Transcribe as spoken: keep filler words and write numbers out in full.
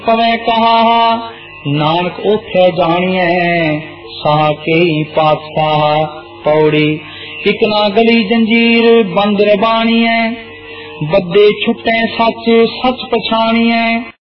पवे कहा नानक ओथे जानिए साह के पातशाह। पौड़ी एक ना गली जंजीर बंदर बाणिए बदे छुटे सच सच पछाणिए।